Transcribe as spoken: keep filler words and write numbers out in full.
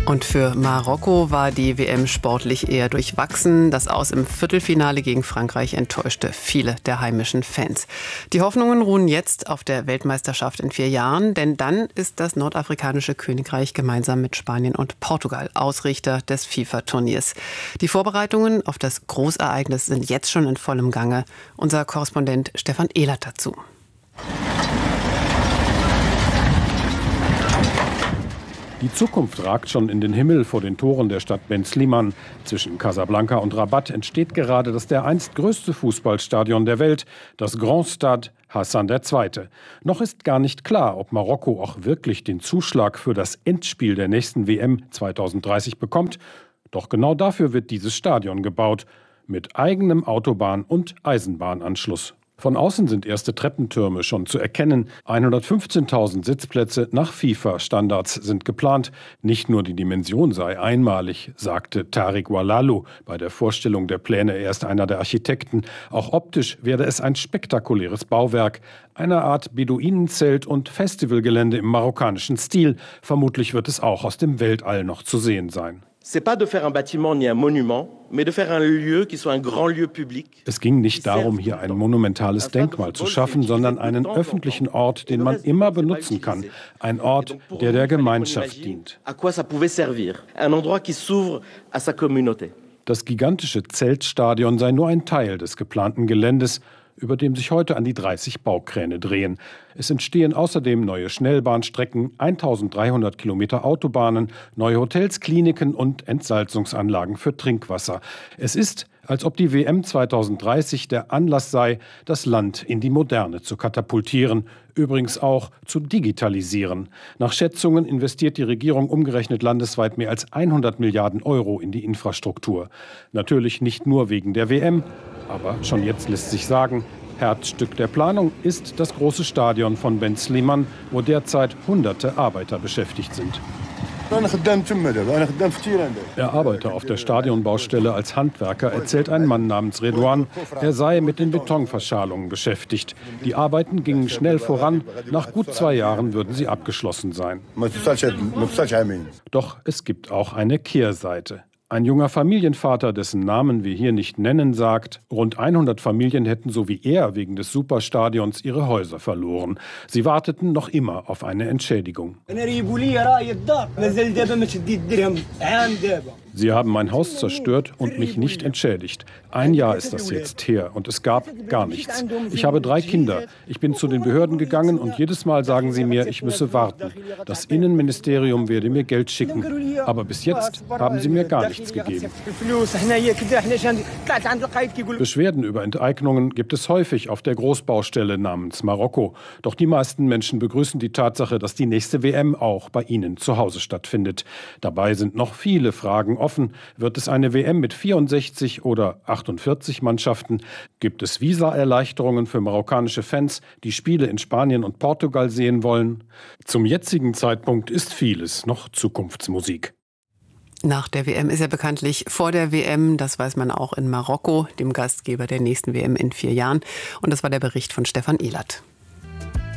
Und für Marokko war die W M sportlich eher durchwachsen. Das Aus im Viertelfinale gegen Frankreich enttäuschte viele der heimischen Fans. Die Hoffnungen ruhen jetzt auf der Weltmeisterschaft in vier Jahren, denn dann ist das nordafrikanische Königreich gemeinsam mit Spanien und Portugal Ausrichter des FIFA-Turniers. Die Vorbereitungen auf das Großereignis sind jetzt schon in vollem Gange. Unser Korrespondent Stefan Ehlert dazu. Die Zukunft ragt schon in den Himmel vor den Toren der Stadt Ben Slimane. Zwischen Casablanca und Rabat entsteht gerade das dereinst größte Fußballstadion der Welt, das Grand Stade Hassan der Zweite. Noch ist gar nicht klar, ob Marokko auch wirklich den Zuschlag für das Endspiel der nächsten W M zweitausenddreißig bekommt. Doch genau dafür wird dieses Stadion gebaut, mit eigenem Autobahn- und Eisenbahnanschluss. Von außen sind erste Treppentürme schon zu erkennen. hundertfünfzehntausend Sitzplätze nach FIFA-Standards sind geplant. Nicht nur die Dimension sei einmalig, sagte Tariq Oualalou bei der Vorstellung der Pläne. Er ist einer der Architekten. Auch optisch werde es ein spektakuläres Bauwerk. Eine Art Beduinenzelt und Festivalgelände im marokkanischen Stil. Vermutlich wird es auch aus dem Weltall noch zu sehen sein. Es ging nicht darum, hier ein monumentales Denkmal zu schaffen, sondern einen öffentlichen Ort, den man immer benutzen kann. Ein Ort, der der Gemeinschaft dient. Das gigantische Zeltstadion sei nur ein Teil des geplanten Geländes, über dem sich heute an die dreißig Baukräne drehen. Es entstehen außerdem neue Schnellbahnstrecken, eintausenddreihundert Kilometer Autobahnen, neue Hotels, Kliniken und Entsalzungsanlagen für Trinkwasser. Es ist, als ob die W M zweitausenddreißig der Anlass sei, das Land in die Moderne zu katapultieren, übrigens auch zu digitalisieren. Nach Schätzungen investiert die Regierung umgerechnet landesweit mehr als hundert Milliarden Euro in die Infrastruktur. Natürlich nicht nur wegen der W M, aber schon jetzt lässt sich sagen, Herzstück der Planung ist das große Stadion von Ben Slimane, wo derzeit hunderte Arbeiter beschäftigt sind. Er arbeite auf der Stadionbaustelle als Handwerker, erzählt ein Mann namens Redouan. Er sei mit den Betonverschalungen beschäftigt. Die Arbeiten gingen schnell voran. Nach gut zwei Jahren würden sie abgeschlossen sein. Doch es gibt auch eine Kehrseite. Ein junger Familienvater, dessen Namen wir hier nicht nennen, sagt, rund hundert Familien hätten so wie er wegen des Superstadions ihre Häuser verloren. Sie warteten noch immer auf eine Entschädigung. Sie haben mein Haus zerstört und mich nicht entschädigt. Ein Jahr ist das jetzt her und es gab gar nichts. Ich habe drei Kinder. Ich bin zu den Behörden gegangen und jedes Mal sagen sie mir, ich müsse warten. Das Innenministerium werde mir Geld schicken. Aber bis jetzt haben sie mir gar nichts gegeben. Beschwerden über Enteignungen gibt es häufig auf der Großbaustelle namens Marokko. Doch die meisten Menschen begrüßen die Tatsache, dass die nächste W M auch bei ihnen zu Hause stattfindet. Dabei sind noch viele Fragen offen. Wird es eine W M mit vierundsechzig oder achtundvierzig Mannschaften? Gibt es Visaerleichterungen für marokkanische Fans, die Spiele in Spanien und Portugal sehen wollen? Zum jetzigen Zeitpunkt ist vieles noch Zukunftsmusik. Nach der W M ist ja bekanntlich vor der W M, das weiß man auch in Marokko, dem Gastgeber der nächsten W M in vier Jahren. Und das war der Bericht von Stefan Ehlert.